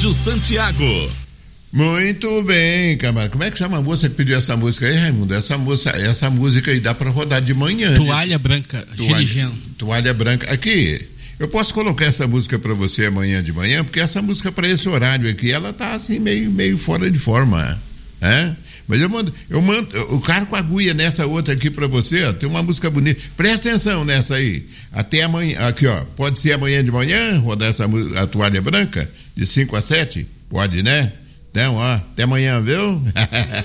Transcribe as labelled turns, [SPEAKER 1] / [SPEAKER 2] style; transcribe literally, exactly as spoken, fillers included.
[SPEAKER 1] Sérgio Santiago.
[SPEAKER 2] Muito bem, camarada. Como é que chama a moça que pediu essa música aí, Raimundo? Essa moça, essa música aí dá pra rodar de manhã.
[SPEAKER 3] Toalha branca,
[SPEAKER 2] toalha, toalha branca. Aqui, eu posso colocar essa música pra você amanhã de manhã, porque essa música pra esse horário aqui, ela tá assim meio, meio fora de forma, é? Mas eu mando, eu mando, o cara com a agulha nessa outra aqui pra você, ó, tem uma música bonita. Presta atenção nessa aí. Até amanhã, aqui ó, pode ser amanhã de manhã, rodar essa a toalha branca, de cinco a sete? Pode, né? Então, ó, até amanhã, viu?